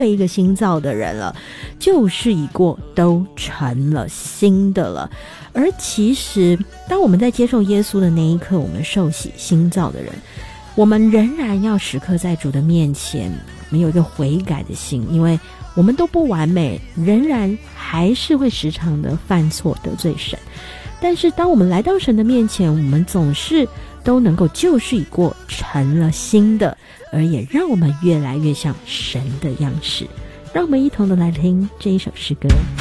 一个新造的人了，旧事已过，都成了新的了。而其实当我们在接受耶稣的那一刻，我们受洗新造的人，我们仍然要时刻在主的面前，我们有一个悔改的心，因为我们都不完美，仍然还是会时常的犯错得罪神。但是当我们来到神的面前，我们总是都能够旧事已过，成了新的，而也让我们越来越像神的样式。让我们一同的来听这一首诗歌。